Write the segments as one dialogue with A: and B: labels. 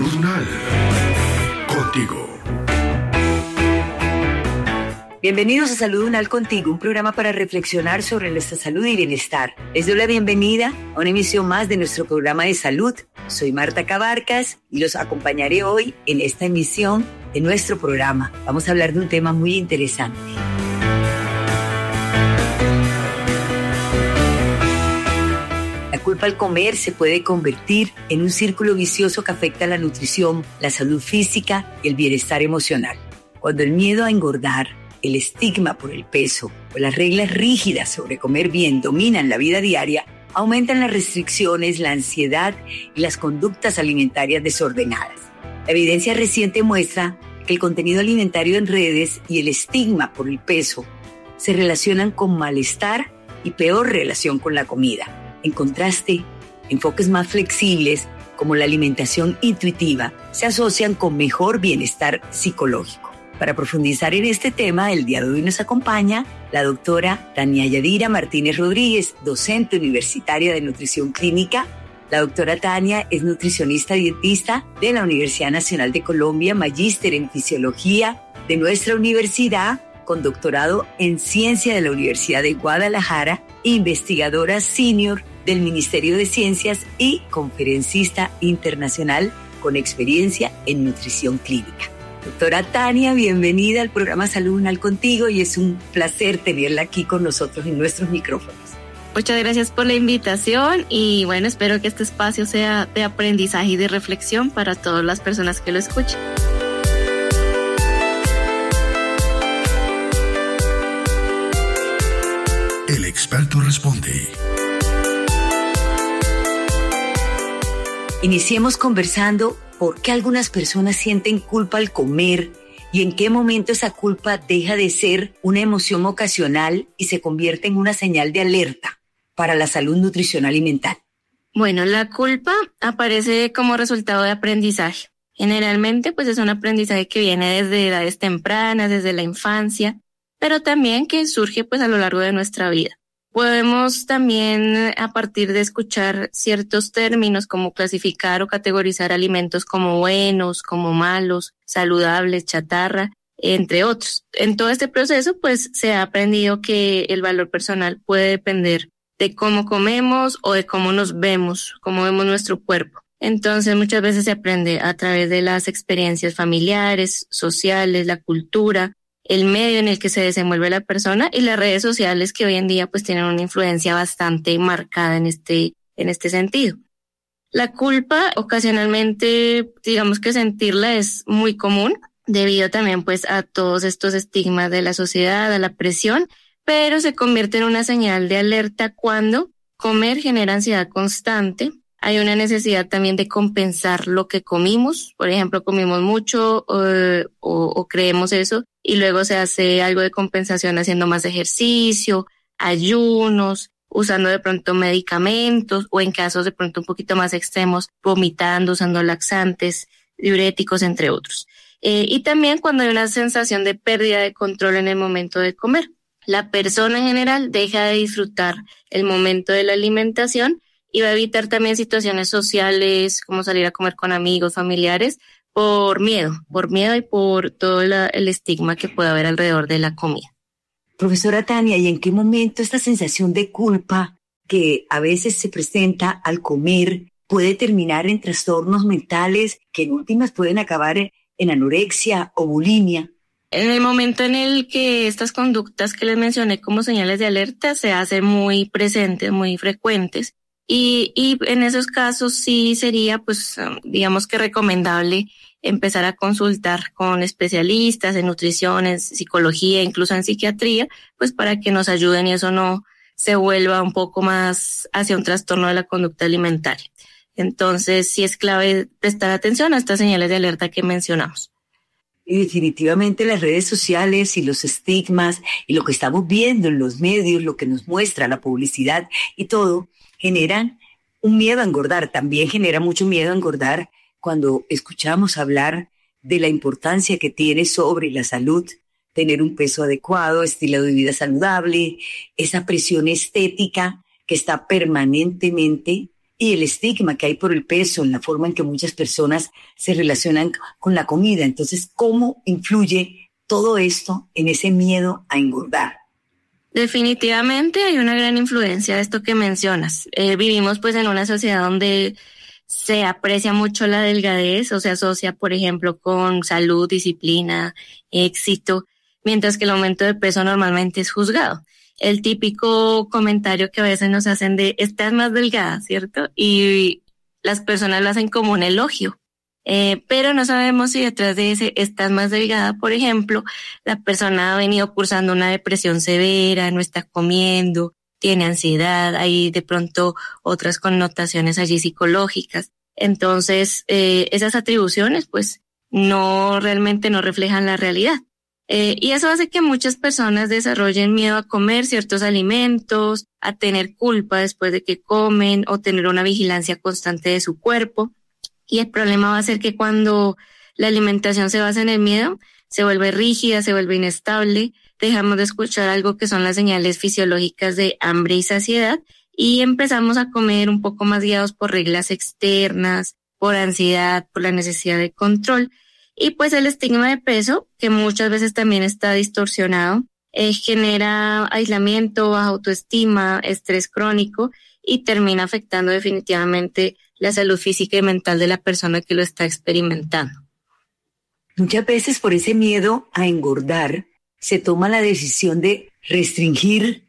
A: Unal. Contigo.
B: Bienvenidos a Salud Unal Contigo, un programa para reflexionar sobre nuestra salud y bienestar. Les doy la bienvenida a una emisión más de nuestro programa de salud. Soy Marta Cabarcas y los acompañaré hoy en esta emisión de nuestro programa. Vamos a hablar de un tema muy interesante. La culpa al comer se puede convertir en un círculo vicioso que afecta la nutrición, la salud física y el bienestar emocional. Cuando el miedo a engordar, el estigma por el peso o las reglas rígidas sobre comer bien dominan la vida diaria, aumentan las restricciones, la ansiedad y las conductas alimentarias desordenadas. La evidencia reciente muestra que el contenido alimentario en redes y el estigma por el peso se relacionan con malestar y peor relación con la comida. En contraste, enfoques más flexibles, como la alimentación intuitiva, se asocian con mejor bienestar psicológico. Para profundizar en este tema, el día de hoy nos acompaña la doctora Tania Yadira Martínez Rodríguez, docente universitaria de nutrición clínica. La doctora Tania es nutricionista dietista de la Universidad Nacional de Colombia, magíster en fisiología de nuestra universidad, con doctorado en ciencia de la Universidad de Guadalajara, investigadora senior del Ministerio de Ciencias y conferencista internacional con experiencia en nutrición clínica. Doctora Tania, bienvenida al programa Salud Unal Contigo y es un placer tenerla aquí con nosotros en nuestros micrófonos.
C: Muchas gracias por la invitación y bueno, espero que este espacio sea de aprendizaje y de reflexión para todas las personas que lo escuchen.
A: El experto responde.
B: Iniciemos conversando por qué algunas personas sienten culpa al comer y en qué momento esa culpa deja de ser una emoción ocasional y se convierte en una señal de alerta para la salud nutricional y mental.
C: Bueno, la culpa aparece como resultado de aprendizaje. Generalmente, pues es un aprendizaje que viene desde edades tempranas, desde la infancia, pero también que surge pues a lo largo de nuestra vida. Podemos también, a partir de escuchar ciertos términos como clasificar o categorizar alimentos como buenos, como malos, saludables, chatarra, entre otros. En todo este proceso, pues se ha aprendido que el valor personal puede depender de cómo comemos o de cómo nos vemos, cómo vemos nuestro cuerpo. Entonces, muchas veces se aprende a través de las experiencias familiares, sociales, la cultura, el medio en el que se desenvuelve la persona y las redes sociales que hoy en día pues tienen una influencia bastante marcada en este sentido. La culpa ocasionalmente, digamos que sentirla es muy común debido también pues a todos estos estigmas de la sociedad, a la presión, pero se convierte en una señal de alerta cuando comer genera ansiedad constante. Hay una necesidad también de compensar lo que comimos. Por ejemplo, comimos mucho o creemos eso y luego se hace algo de compensación haciendo más ejercicio, ayunos, usando de pronto medicamentos o en casos de pronto un poquito más extremos, vomitando, usando laxantes, diuréticos, entre otros. Y también cuando hay una sensación de pérdida de control en el momento de comer. La persona en general deja de disfrutar el momento de la alimentación y va a evitar también situaciones sociales como salir a comer con amigos, familiares, por miedo y por todo el estigma que puede haber alrededor de la comida.
B: Profesora Tania, ¿y en qué momento esta sensación de culpa que a veces se presenta al comer puede terminar en trastornos mentales que en últimas pueden acabar en anorexia o bulimia?
C: En el momento en el que estas conductas que les mencioné como señales de alerta se hacen muy presentes, muy frecuentes, y en esos casos sí sería, pues, digamos que recomendable empezar a consultar con especialistas en nutrición, en psicología, incluso en psiquiatría, pues para que nos ayuden y eso no se vuelva un poco más hacia un trastorno de la conducta alimentaria. Entonces, sí es clave prestar atención a estas señales de alerta que mencionamos.
B: Y definitivamente las redes sociales y los estigmas y lo que estamos viendo en los medios, lo que nos muestra la publicidad y todo, generan un miedo a engordar. También genera mucho miedo a engordar cuando escuchamos hablar de la importancia que tiene sobre la salud, tener un peso adecuado, estilo de vida saludable, esa presión estética que está permanentemente y el estigma que hay por el peso, en la forma en que muchas personas se relacionan con la comida. Entonces, ¿cómo influye todo esto en ese miedo a engordar?
C: Definitivamente hay una gran influencia de esto que mencionas. Vivimos pues en una sociedad donde se aprecia mucho la delgadez o se asocia, por ejemplo, con salud, disciplina, éxito, mientras que el aumento de peso normalmente es juzgado. El típico comentario que a veces nos hacen de estás más delgada, ¿cierto? Y las personas lo hacen como un elogio. Pero no sabemos si detrás de ese estás más delgada, por ejemplo, la persona ha venido cursando una depresión severa, no está comiendo, tiene ansiedad, hay de pronto otras connotaciones allí psicológicas. Entonces, esas atribuciones pues realmente no reflejan la realidad. Y eso hace que muchas personas desarrollen miedo a comer ciertos alimentos, a tener culpa después de que comen o tener una vigilancia constante de su cuerpo. Y el problema va a ser que cuando la alimentación se basa en el miedo, se vuelve rígida, se vuelve inestable, dejamos de escuchar algo que son las señales fisiológicas de hambre y saciedad y empezamos a comer un poco más guiados por reglas externas, por ansiedad, por la necesidad de control. Y pues el estigma de peso, que muchas veces también está distorsionado, genera aislamiento, baja autoestima, estrés crónico y termina afectando definitivamente la salud física y mental de la persona que lo está experimentando.
B: Muchas veces por ese miedo a engordar se toma la decisión de restringir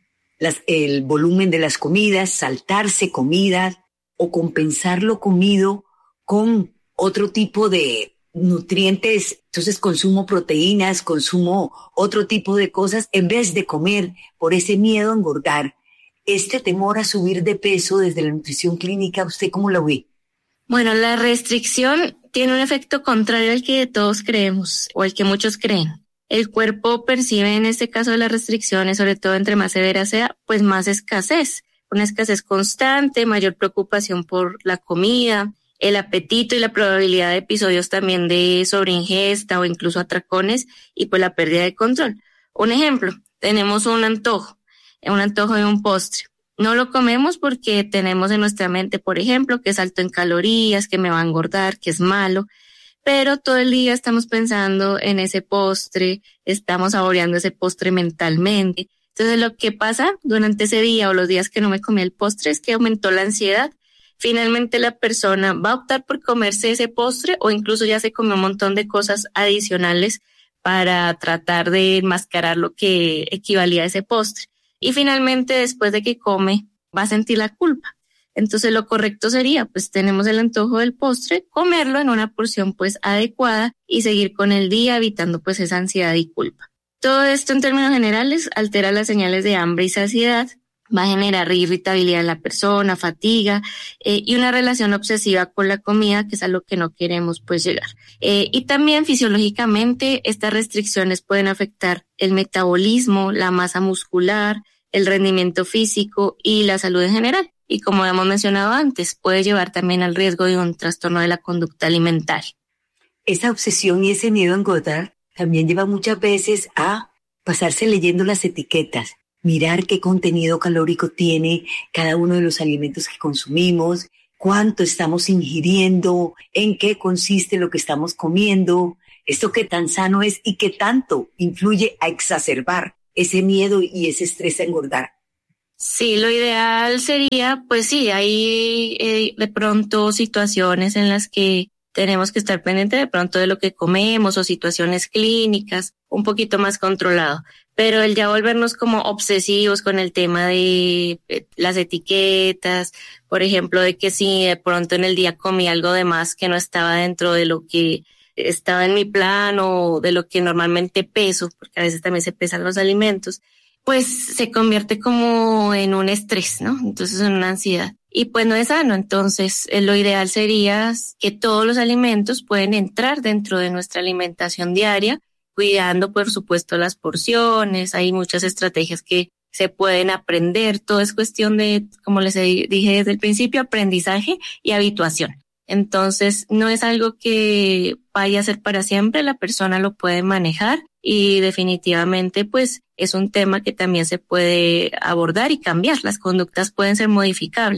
B: el volumen de las comidas, saltarse comidas o compensar lo comido con otro tipo de nutrientes. Entonces consumo proteínas, consumo otro tipo de cosas en vez de comer por ese miedo a engordar. Este temor a subir de peso desde la nutrición clínica, ¿usted cómo lo ve?
C: Bueno, la restricción tiene un efecto contrario al que todos creemos o al que muchos creen. El cuerpo percibe en este caso de las restricciones, sobre todo entre más severa sea, pues más escasez, una escasez constante, mayor preocupación por la comida, el apetito y la probabilidad de episodios también de sobreingesta o incluso atracones y pues la pérdida de control. Un ejemplo, tenemos un antojo de un postre. No lo comemos porque tenemos en nuestra mente, por ejemplo, que es alto en calorías, que me va a engordar, que es malo, pero todo el día estamos pensando en ese postre, estamos saboreando ese postre mentalmente. Entonces lo que pasa durante ese día o los días que no me comí el postre es que aumentó la ansiedad. Finalmente la persona va a optar por comerse ese postre o incluso ya se comió un montón de cosas adicionales para tratar de enmascarar lo que equivalía a ese postre. Y finalmente, después de que come, va a sentir la culpa. Entonces, lo correcto sería, pues, tenemos el antojo del postre, comerlo en una porción, pues, adecuada y seguir con el día, evitando, pues, esa ansiedad y culpa. Todo esto, en términos generales, altera las señales de hambre y saciedad, va a generar irritabilidad en la persona, fatiga y una relación obsesiva con la comida, que es a lo que no queremos, pues, llegar. Y también, fisiológicamente, estas restricciones pueden afectar el metabolismo, la masa muscular, el rendimiento físico y la salud en general. Y como hemos mencionado antes, puede llevar también al riesgo de un trastorno de la conducta alimentaria.
B: Esa obsesión y ese miedo a engordar también lleva muchas veces a pasarse leyendo las etiquetas, mirar qué contenido calórico tiene cada uno de los alimentos que consumimos, cuánto estamos ingiriendo, en qué consiste lo que estamos comiendo, esto qué tan sano es y qué tanto influye a exacerbar ese miedo y ese estrés a engordar.
C: Sí, lo ideal sería, pues sí, hay de pronto situaciones en las que tenemos que estar pendientes de pronto de lo que comemos o situaciones clínicas, un poquito más controlado. Pero el ya volvernos como obsesivos con el tema de las etiquetas, por ejemplo, de que si de pronto en el día comí algo de más que no estaba dentro de lo que estaba en mi plan o de lo que normalmente peso, porque a veces también se pesan los alimentos, pues se convierte como en un estrés, ¿no? Entonces en una ansiedad. Y pues no es sano. Entonces lo ideal sería que todos los alimentos pueden entrar dentro de nuestra alimentación diaria, cuidando por supuesto las porciones. Hay muchas estrategias que se pueden aprender. Todo es cuestión de, como les dije desde el principio, aprendizaje y habituación. Entonces no es algo que vaya a ser para siempre, la persona lo puede manejar y definitivamente pues es un tema que también se puede abordar y cambiar. Las conductas pueden ser modificables.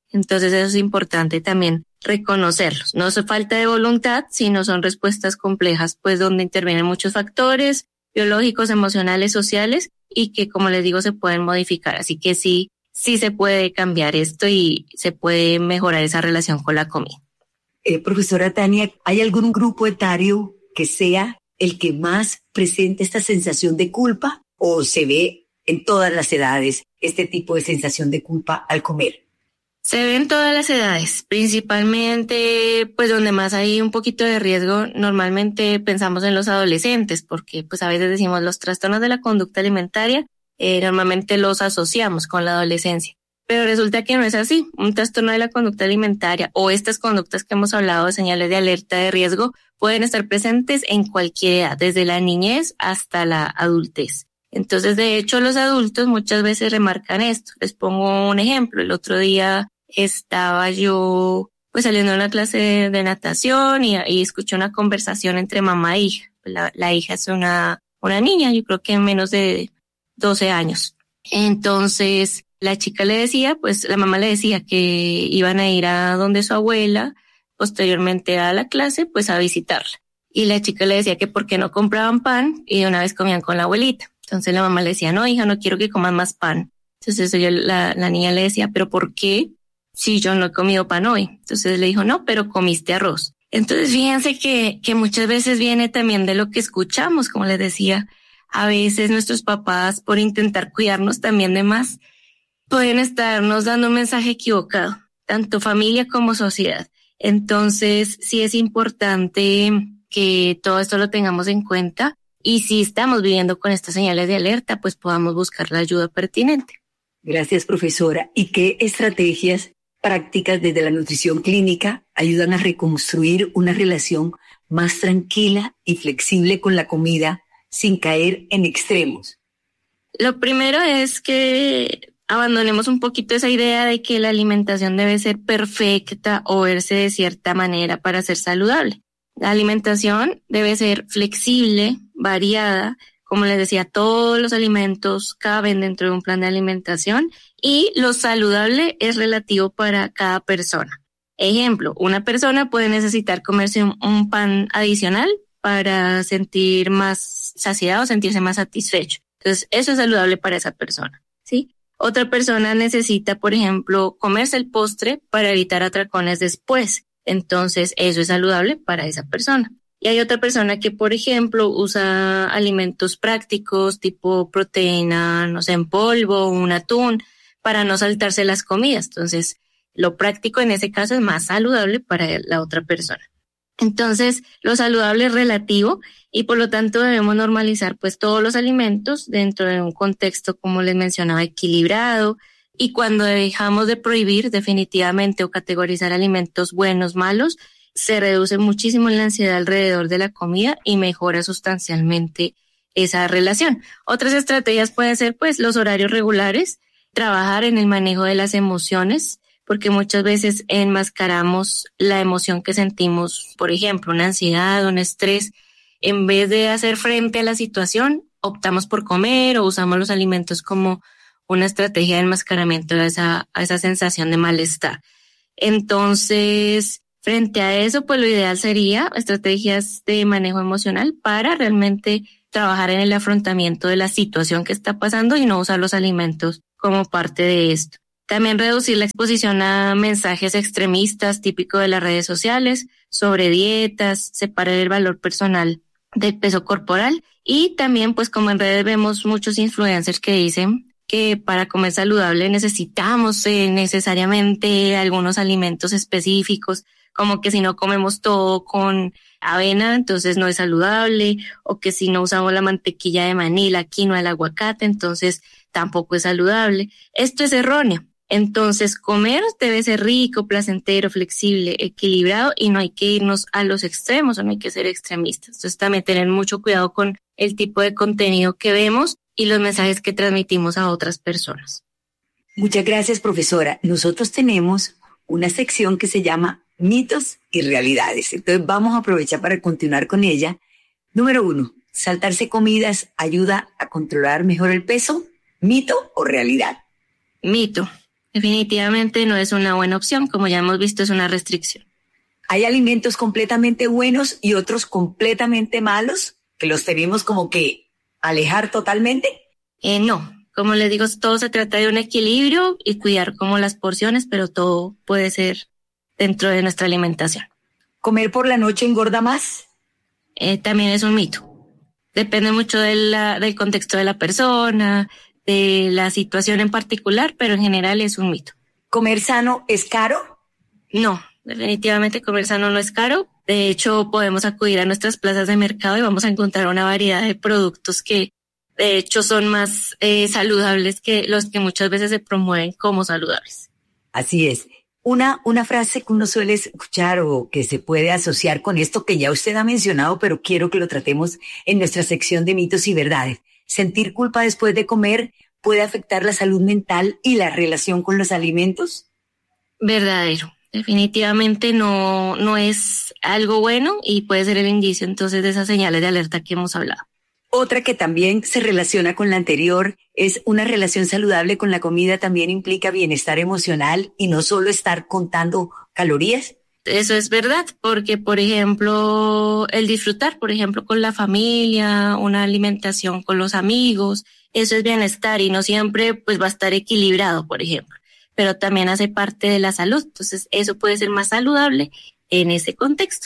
C: Entonces eso es importante también reconocerlos. No es falta de voluntad, sino son respuestas complejas, pues donde intervienen muchos factores biológicos, emocionales, sociales, y que, como les digo, se pueden modificar. Así que sí se puede cambiar esto y se puede mejorar esa relación con la comida.
B: Profesora Tania, ¿hay algún grupo etario que sea el que más presente esta sensación de culpa o se ve en todas las edades este tipo de sensación de culpa al comer?
C: Se ve en todas las edades, principalmente pues donde más hay un poquito de riesgo. Normalmente pensamos en los adolescentes porque pues a veces decimos los trastornos de la conducta alimentaria, normalmente los asociamos con la adolescencia. Pero resulta que no es así. Un trastorno de la conducta alimentaria o estas conductas que hemos hablado de señales de alerta de riesgo pueden estar presentes en cualquier edad, desde la niñez hasta la adultez. Entonces, de hecho, los adultos muchas veces remarcan esto. Les pongo un ejemplo. El otro día estaba yo pues saliendo de una clase de natación y escuché una conversación entre mamá e hija. La hija es una niña, yo creo que menos de 12 años. Entonces, la chica le decía, pues la mamá le decía que iban a ir a donde su abuela, posteriormente a la clase, pues a visitarla. Y la chica le decía que por qué no compraban pan y de una vez comían con la abuelita. Entonces la mamá le decía, no, hija, no quiero que coman más pan. Entonces la niña le decía, ¿pero por qué? Si yo no he comido pan hoy. Entonces le dijo, no, pero comiste arroz. Entonces fíjense que muchas veces viene también de lo que escuchamos, como les decía, a veces nuestros papás, por intentar cuidarnos también de más, pueden estarnos dando un mensaje equivocado, tanto familia como sociedad. Entonces sí es importante que todo esto lo tengamos en cuenta y si estamos viviendo con estas señales de alerta, pues podamos buscar la ayuda pertinente.
B: Gracias, profesora. ¿Y qué estrategias prácticas desde la nutrición clínica ayudan a reconstruir una relación más tranquila y flexible con la comida sin caer en extremos?
C: Lo primero es que abandonemos un poquito esa idea de que la alimentación debe ser perfecta o verse de cierta manera para ser saludable. La alimentación debe ser flexible, variada. Como les decía, todos los alimentos caben dentro de un plan de alimentación y lo saludable es relativo para cada persona. Ejemplo, una persona puede necesitar comerse un pan adicional para sentir más saciedad o sentirse más satisfecho. Entonces, eso es saludable para esa persona, ¿sí? Otra persona necesita, por ejemplo, comerse el postre para evitar atracones después. Entonces, eso es saludable para esa persona. Y hay otra persona que, por ejemplo, usa alimentos prácticos tipo proteína, no sé, en polvo, un atún, para no saltarse las comidas. Entonces, lo práctico en ese caso es más saludable para la otra persona. Entonces, lo saludable es relativo y por lo tanto debemos normalizar pues todos los alimentos dentro de un contexto, como les mencionaba, equilibrado. Y cuando dejamos de prohibir definitivamente o categorizar alimentos buenos, malos, se reduce muchísimo la ansiedad alrededor de la comida y mejora sustancialmente esa relación. Otras estrategias pueden ser pues los horarios regulares, trabajar en el manejo de las emociones, porque muchas veces enmascaramos la emoción que sentimos, por ejemplo, una ansiedad, un estrés. En vez de hacer frente a la situación, optamos por comer o usamos los alimentos como una estrategia de enmascaramiento a esa sensación de malestar. Entonces, frente a eso, pues lo ideal sería estrategias de manejo emocional para realmente trabajar en el afrontamiento de la situación que está pasando y no usar los alimentos como parte de esto. También reducir la exposición a mensajes extremistas típicos de las redes sociales sobre dietas, separar el valor personal del peso corporal y también pues como en redes vemos muchos influencers que dicen que para comer saludable necesitamos necesariamente algunos alimentos específicos, como que si no comemos todo con avena, entonces no es saludable, o que si no usamos la mantequilla de maní, la quinoa, el aguacate, entonces tampoco es saludable. Esto es erróneo. Entonces, comer debe ser rico, placentero, flexible, equilibrado y no hay que irnos a los extremos o no hay que ser extremistas. Entonces, también tener mucho cuidado con el tipo de contenido que vemos y los mensajes que transmitimos a otras personas.
B: Muchas gracias, profesora. Nosotros tenemos una sección que se llama mitos y realidades. Entonces, vamos a aprovechar para continuar con ella. Número 1, ¿saltarse comidas ayuda a controlar mejor el peso? ¿Mito o realidad?
C: Mito. Definitivamente no es una buena opción, como ya hemos visto, es una restricción.
B: ¿Hay alimentos completamente buenos y otros completamente malos que los tenemos como que alejar totalmente?
C: No, como les digo, todo se trata de un equilibrio y cuidar como las porciones, pero todo puede ser dentro de nuestra alimentación.
B: ¿Comer por la noche engorda más?
C: También es un mito. Depende mucho del contexto de la persona, de la situación en particular, pero en general es un mito.
B: ¿Comer sano es caro?
C: No, definitivamente comer sano no es caro. De hecho, podemos acudir a nuestras plazas de mercado y vamos a encontrar una variedad de productos que de hecho son más saludables que los que muchas veces se promueven como saludables.
B: Así es. Una frase que uno suele escuchar o que se puede asociar con esto que ya usted ha mencionado, pero quiero que lo tratemos en nuestra sección de mitos y verdades. ¿Sentir culpa después de comer puede afectar la salud mental y la relación con los alimentos?
C: Verdadero. Definitivamente no es algo bueno y puede ser el indicio entonces de esas señales de alerta que hemos hablado.
B: Otra que también se relaciona con la anterior es una relación saludable con la comida también implica bienestar emocional y no solo estar contando calorías.
C: Eso es verdad, porque por ejemplo, el disfrutar, por ejemplo, con la familia, una alimentación con los amigos, eso es bienestar y no siempre pues va a estar equilibrado, por ejemplo, pero también hace parte de la salud. Entonces, eso puede ser más saludable en ese contexto.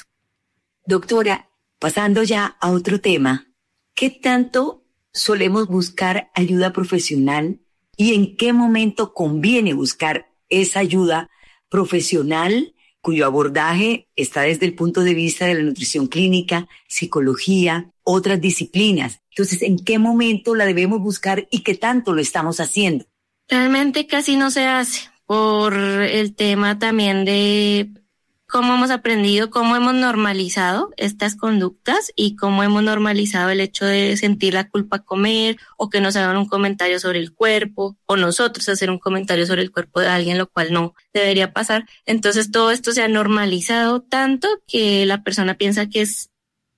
B: Doctora, pasando ya a otro tema, ¿qué tanto solemos buscar ayuda profesional y en qué momento conviene buscar esa ayuda profesional cuyo abordaje está desde el punto de vista de la nutrición clínica, psicología, otras disciplinas? Entonces, ¿en qué momento la debemos buscar y qué tanto lo estamos haciendo?
C: Realmente casi no se hace por el tema también de cómo hemos aprendido, cómo hemos normalizado estas conductas y cómo hemos normalizado el hecho de sentir la culpa al comer o que nos hagan un comentario sobre el cuerpo o nosotros hacer un comentario sobre el cuerpo de alguien, lo cual no debería pasar. Entonces todo esto se ha normalizado tanto que la persona piensa que es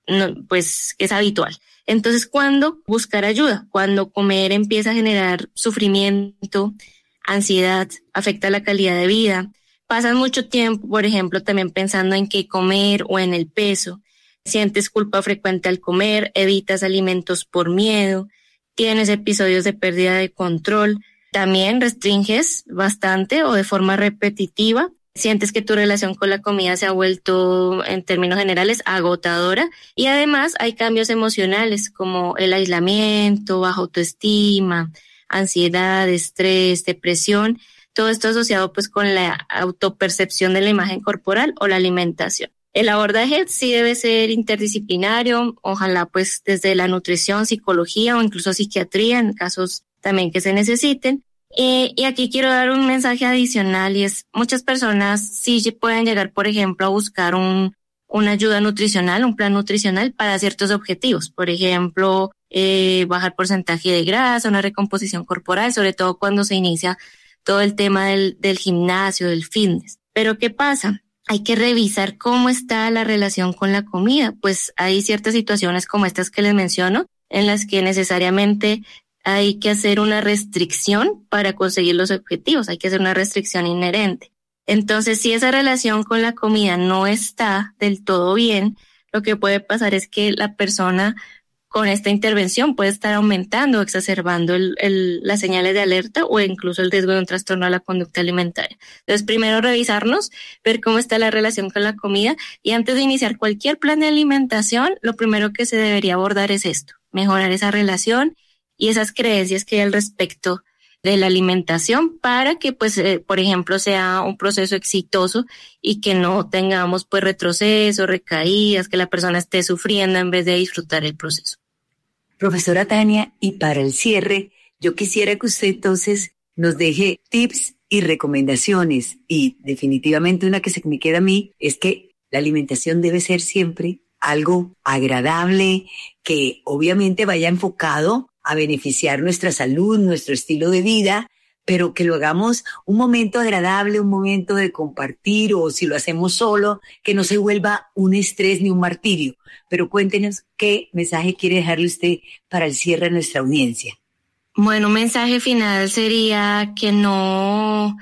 C: habitual. Entonces, ¿cuándo buscar ayuda? Cuando comer empieza a generar sufrimiento, ansiedad, afecta la calidad de vida. Pasas mucho tiempo, por ejemplo, también pensando en qué comer o en el peso. Sientes culpa frecuente al comer, evitas alimentos por miedo, tienes episodios de pérdida de control, también restringes bastante o de forma repetitiva. Sientes que tu relación con la comida se ha vuelto, en términos generales, agotadora y además hay cambios emocionales como el aislamiento, baja autoestima, ansiedad, estrés, depresión. Todo esto asociado pues con la autopercepción de la imagen corporal o la alimentación. El abordaje sí debe ser interdisciplinario, ojalá pues desde la nutrición, psicología o incluso psiquiatría en casos también que se necesiten. Y aquí quiero dar un mensaje adicional y es muchas personas sí pueden llegar, por ejemplo, a buscar una ayuda nutricional, un plan nutricional para ciertos objetivos. Por ejemplo, bajar porcentaje de grasa, una recomposición corporal, sobre todo cuando se inicia todo el tema del gimnasio, del fitness. Pero ¿qué pasa? Hay que revisar cómo está la relación con la comida. Pues hay ciertas situaciones como estas que les menciono, en las que necesariamente hay que hacer una restricción para conseguir los objetivos, hay que hacer una restricción inherente. Entonces, si esa relación con la comida no está del todo bien, lo que puede pasar es que la persona con esta intervención puede estar aumentando o exacerbando las señales de alerta o incluso el riesgo de un trastorno a la conducta alimentaria. Entonces, primero revisarnos, ver cómo está la relación con la comida y antes de iniciar cualquier plan de alimentación, lo primero que se debería abordar es esto, mejorar esa relación y esas creencias que hay al respecto de la alimentación para que, pues, por ejemplo, sea un proceso exitoso y que no tengamos, pues, retrocesos, recaídas, que la persona esté sufriendo en vez de disfrutar el proceso.
B: Profesora Tania, y para el cierre, yo quisiera que usted entonces nos deje tips y recomendaciones y definitivamente una que se me queda a mí es que la alimentación debe ser siempre algo agradable, que obviamente vaya enfocado a beneficiar nuestra salud, nuestro estilo de vida, pero que lo hagamos un momento agradable, un momento de compartir, o si lo hacemos solo, que no se vuelva un estrés ni un martirio. Pero cuéntenos qué mensaje quiere dejarle usted para el cierre de nuestra audiencia.
C: Bueno, un mensaje final sería que no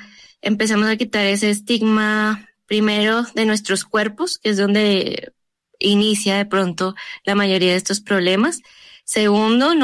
C: empezamos a quitar ese estigma primero de nuestros cuerpos, que es donde inicia de pronto la mayoría de estos problemas. Segundo,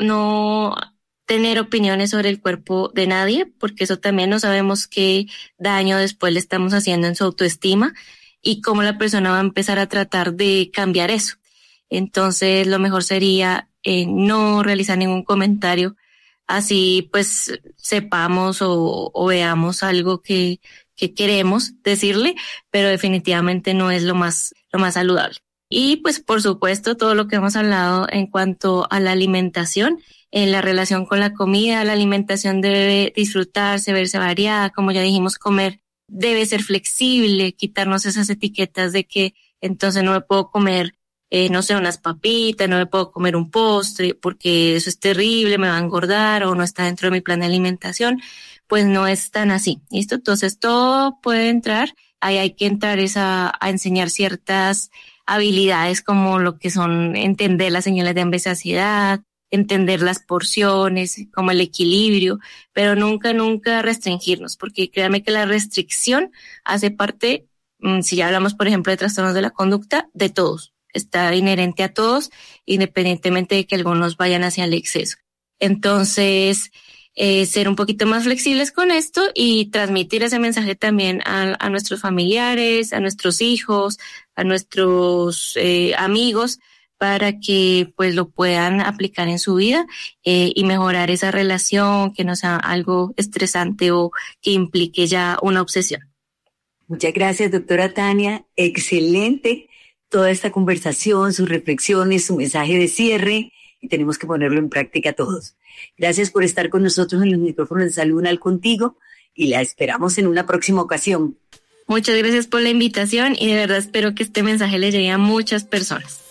C: no tener opiniones sobre el cuerpo de nadie, porque eso también no sabemos qué daño después le estamos haciendo en su autoestima y cómo la persona va a empezar a tratar de cambiar eso. Entonces, lo mejor sería no realizar ningún comentario, así pues sepamos o veamos algo que queremos decirle, pero definitivamente no es lo más saludable. Y pues por supuesto todo lo que hemos hablado en cuanto a la alimentación, en la relación con la comida, la alimentación debe disfrutarse, verse variada, como ya dijimos, comer debe ser flexible, quitarnos esas etiquetas de que entonces no me puedo comer, no sé, unas papitas, no me puedo comer un postre porque eso es terrible, me va a engordar o no está dentro de mi plan de alimentación. Pues no es tan así, ¿listo? Entonces todo puede entrar, ahí hay que entrar a enseñar ciertas habilidades como lo que son entender las señales de hambre y saciedad, entender las porciones, como el equilibrio, pero nunca restringirnos, porque créanme que la restricción hace parte, si ya hablamos por ejemplo de trastornos de la conducta, de todos, está inherente a todos, independientemente de que algunos vayan hacia el exceso. Entonces, ser un poquito más flexibles con esto y transmitir ese mensaje también a nuestros familiares, a nuestros hijos, a nuestros amigos, para que pues lo puedan aplicar en su vida y mejorar esa relación, que no sea algo estresante o que implique ya una obsesión.
B: Muchas gracias, doctora Tania. Excelente toda esta conversación, sus reflexiones, su mensaje de cierre, y tenemos que ponerlo en práctica todos. Gracias por estar con nosotros en los micrófonos de Salud Unal Contigo y la esperamos en una próxima ocasión.
C: Muchas gracias por la invitación y de verdad espero que este mensaje le llegue a muchas personas.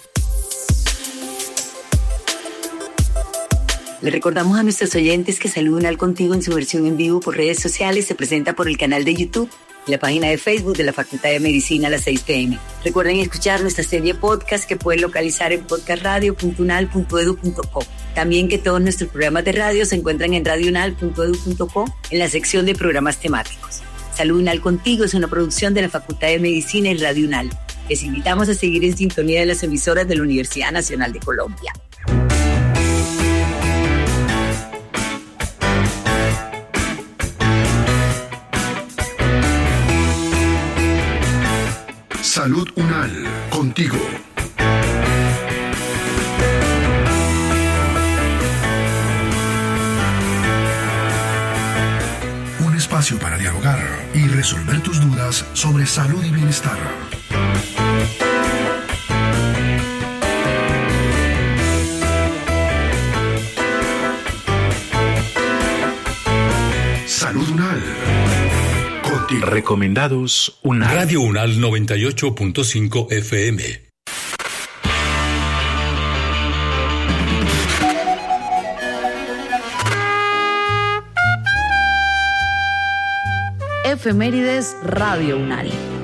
B: Le recordamos a nuestros oyentes que Salud Unal Contigo en su versión en vivo por redes sociales se presenta por el canal de YouTube y la página de Facebook de la Facultad de Medicina a las 6 p.m. Recuerden escuchar nuestra serie podcast que pueden localizar en podcastradio.unal.edu.co. También que todos nuestros programas de radio se encuentran en radiounal.edu.co en la sección de programas temáticos. Salud Unal Contigo es una producción de la Facultad de Medicina y Radio Unal. Les invitamos a seguir en sintonía de las emisoras de la Universidad Nacional de Colombia.
A: Salud Unal, contigo. Un espacio para dialogar y resolver tus dudas sobre salud y bienestar. Salud Unal. Contigo.
D: Recomendados Unal.
E: Radio Unal 98.5 FM.
F: Efemérides Radio Unal.